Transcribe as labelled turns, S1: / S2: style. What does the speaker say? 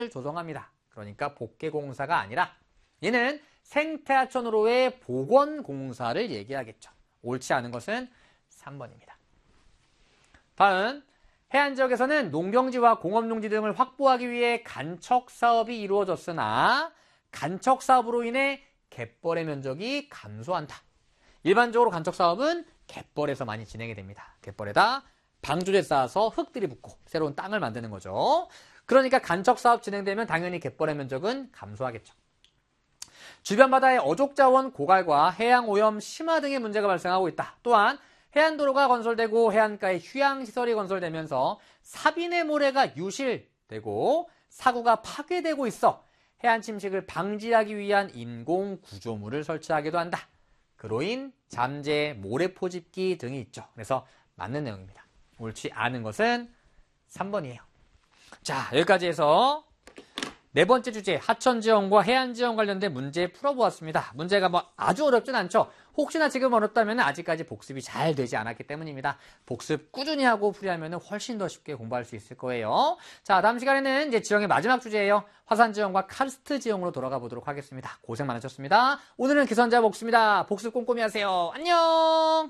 S1: 조성합니다. 그러니까 복개공사가 아니라 얘는 생태하천으로의 복원공사를 얘기하겠죠. 옳지 않은 것은 3번입니다. 다음, 해안지역에서는 농경지와 공업용지 등을 확보하기 위해 간척사업이 이루어졌으나 간척사업으로 인해 갯벌의 면적이 감소한다. 일반적으로 간척사업은 갯벌에서 많이 진행이 됩니다. 갯벌에다 방조제 쌓아서 흙들이 붙고 새로운 땅을 만드는 거죠. 그러니까 간척사업 진행되면 당연히 갯벌의 면적은 감소하겠죠. 주변 바다의 어족자원 고갈과 해양오염 심화 등의 문제가 발생하고 있다. 또한 해안도로가 건설되고 해안가에 휴양시설이 건설되면서 사비의 모래가 유실되고 사구가 파괴되고 있어 해안 침식을 방지하기 위한 인공 구조물을 설치하기도 한다. 그로 인 잠재, 모래 포집기 등이 있죠. 그래서 맞는 내용입니다. 옳지 않은 것은 3번이에요. 자, 여기까지 해서 네 번째 주제 하천지형과 해안지형 관련된 문제 풀어보았습니다. 문제가 뭐 아주 어렵진 않죠. 혹시나 지금 어렵다면 아직까지 복습이 잘 되지 않았기 때문입니다. 복습 꾸준히 하고 풀이하면 훨씬 더 쉽게 공부할 수 있을 거예요. 자, 다음 시간에는 이제 지형의 마지막 주제예요. 화산지형과 카르스트 지형으로 돌아가 보도록 하겠습니다. 고생 많으셨습니다. 오늘은 기선제압 복습입니다. 복습 꼼꼼히 하세요. 안녕.